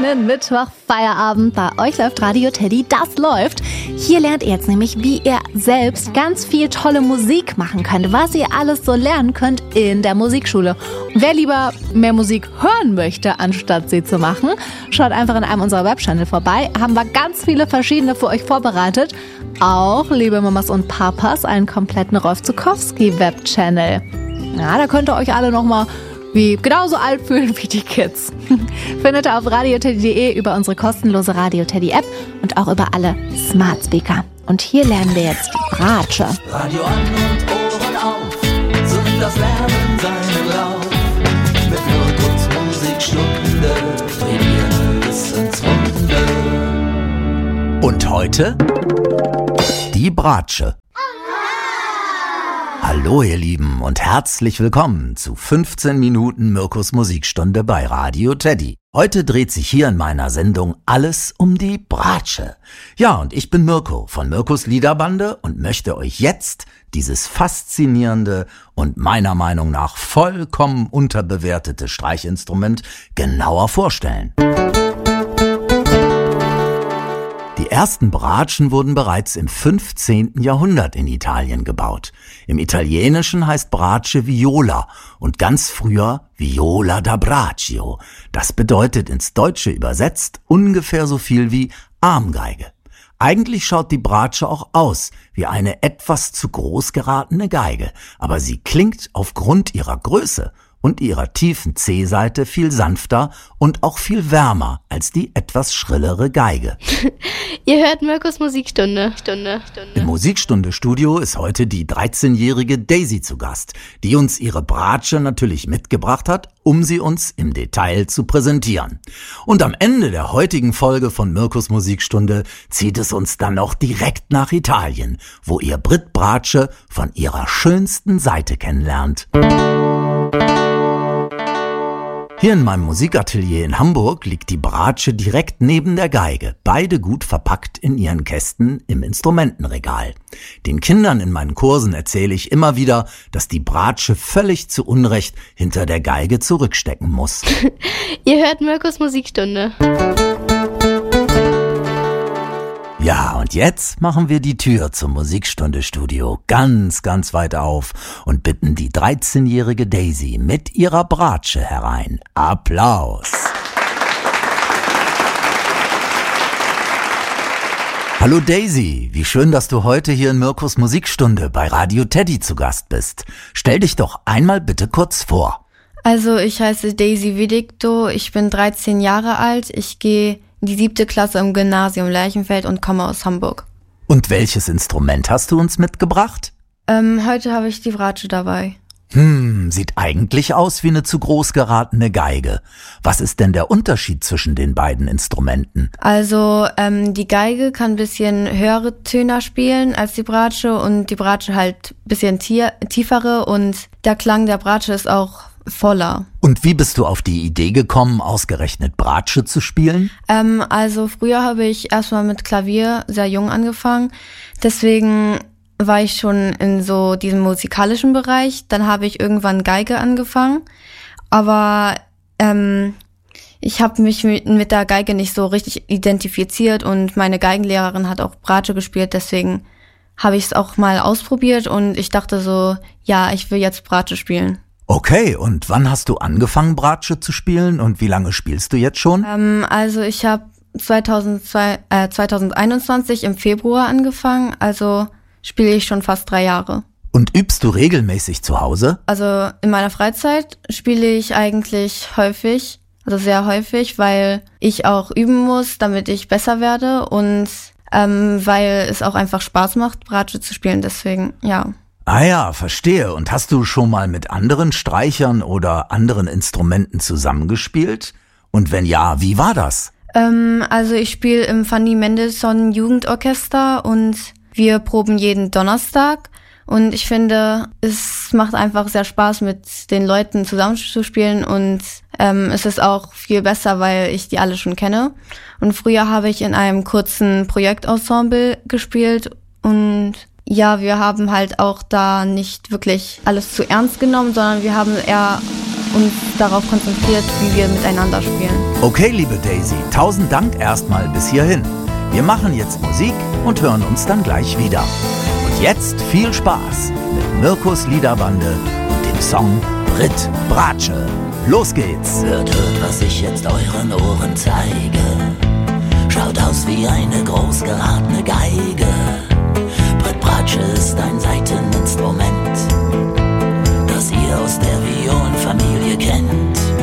schönen Mittwoch Feierabend. Bei euch läuft Radio Teddy, das läuft. Hier lernt ihr jetzt nämlich, wie ihr selbst ganz viel tolle Musik machen könnt, was ihr alles so lernen könnt in der Musikschule. Und wer lieber mehr Musik hören möchte, anstatt sie zu machen, schaut einfach in einem unserer Webchannel vorbei. Haben wir ganz viele verschiedene für euch vorbereitet. Auch, liebe Mamas und Papas, einen kompletten Rolf Zukowski Webchannel. Ja, da könnt ihr euch alle nochmal wie genauso alt fühlen wie die Kids. Findet ihr auf radioteddy.de, über unsere kostenlose Radio Teddy App und auch über alle Smart Speaker. Und hier lernen wir jetzt die Bratsche. Radio an und Ohren auf, so nimmt das Lernen seinen Lauf. Mit Mirkus Musikstunde drehen wir eine Wissensrunde. Und heute die Bratsche. Hallo ihr Lieben und herzlich willkommen zu 15 Minuten Mirkus Musikstunde bei Radio Teddy. Heute dreht sich hier in meiner Sendung alles um die Bratsche. Ja, und ich bin Mirko von Mirkus Liederbande und möchte euch jetzt dieses faszinierende und meiner Meinung nach vollkommen unterbewertete Streichinstrument genauer vorstellen. Die ersten Bratschen wurden bereits im 15. Jahrhundert in Italien gebaut. Im Italienischen heißt Bratsche Viola und ganz früher Viola da Braccio. Das bedeutet ins Deutsche übersetzt ungefähr so viel wie Armgeige. Eigentlich schaut die Bratsche auch aus wie eine etwas zu groß geratene Geige, aber sie klingt aufgrund ihrer Größe und ihrer tiefen C-Saite viel sanfter und auch viel wärmer als die etwas schrillere Geige. Ihr hört Mirkus Musikstunde. Im Musikstunde-Studio ist heute die 13-jährige Daisy zu Gast, die uns ihre Bratsche natürlich mitgebracht hat, um sie uns im Detail zu präsentieren. Und am Ende der heutigen Folge von Mirkus Musikstunde zieht es uns dann noch direkt nach Italien, wo ihr Brit Bratsche von ihrer schönsten Seite kennenlernt. Hier in meinem Musikatelier in Hamburg liegt die Bratsche direkt neben der Geige, beide gut verpackt in ihren Kästen im Instrumentenregal. Den Kindern in meinen Kursen erzähle ich immer wieder, dass die Bratsche völlig zu Unrecht hinter der Geige zurückstecken muss. Ihr hört Mirkus Musikstunde. Ja, und jetzt machen wir die Tür zum Musikstunde-Studio ganz, ganz weit auf und bitten die 13-jährige Daisy mit ihrer Bratsche herein. Applaus! Hallo Daisy, wie schön, dass du heute hier in Mirkus Musikstunde bei Radio Teddy zu Gast bist. Stell dich doch einmal bitte kurz vor. Also ich heiße Daisy Wiedikto, ich bin 13 Jahre alt, ich gehe in die 7. Klasse im Gymnasium Lerchenfeld und komme aus Hamburg. Und welches Instrument hast du uns mitgebracht? Heute habe ich die Bratsche dabei. Sieht eigentlich aus wie eine zu groß geratene Geige. Was ist denn der Unterschied zwischen den beiden Instrumenten? Also die Geige kann ein bisschen höhere Töne spielen als die Bratsche und die Bratsche halt ein bisschen tiefere und der Klang der Bratsche ist auch voller. Und wie bist du auf die Idee gekommen, ausgerechnet Bratsche zu spielen? Also früher habe ich erstmal mit Klavier sehr jung angefangen. Deswegen war ich schon in so diesem musikalischen Bereich. Dann habe ich irgendwann Geige angefangen. Aber ich habe mich mit der Geige nicht so richtig identifiziert und meine Geigenlehrerin hat auch Bratsche gespielt. Deswegen habe ich es auch mal ausprobiert und ich dachte so, ja, ich will jetzt Bratsche spielen. Okay, und wann hast du angefangen, Bratsche zu spielen und wie lange spielst du jetzt schon? Also ich habe 2021 im Februar angefangen, also spiele ich schon fast 3 Jahre. Und übst du regelmäßig zu Hause? Also in meiner Freizeit spiele ich eigentlich häufig, also sehr häufig, weil ich auch üben muss, damit ich besser werde und weil es auch einfach Spaß macht, Bratsche zu spielen, deswegen, ja. Ah ja, verstehe. Und hast du schon mal mit anderen Streichern oder anderen Instrumenten zusammengespielt? Und wenn ja, wie war das? Also ich spiele im Fanny Mendelssohn Jugendorchester und wir proben jeden Donnerstag. Und ich finde, es macht einfach sehr Spaß, mit den Leuten zusammenzuspielen und es ist auch viel besser, weil ich die alle schon kenne. Und früher habe ich in einem kurzen Projektensemble gespielt und ja, wir haben halt auch da nicht wirklich alles zu ernst genommen, sondern wir haben eher uns darauf konzentriert, wie wir miteinander spielen. Okay, liebe Daisy, 1000 Dank erstmal bis hierhin. Wir machen jetzt Musik und hören uns dann gleich wieder. Und jetzt viel Spaß mit Mirkus Liederbande und dem Song Brit Bratsche. Los geht's! Hört, was ich jetzt euren Ohren zeige. Schaut aus wie eine groß geratene Geige.